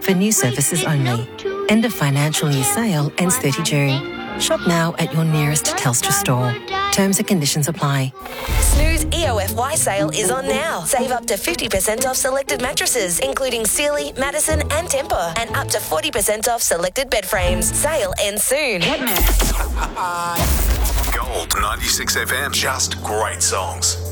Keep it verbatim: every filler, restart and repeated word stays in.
for new services only. End of financial year sale ends thirtieth of June. Shop now at your nearest Telstra store. Terms and conditions apply. Snooze E O F Y sale is on now. Save up to fifty percent off selected mattresses, including Sealy, Madison and Tempur, and up to forty percent off selected bed frames. Sale ends soon. Gold ninety-six F M. Just great songs.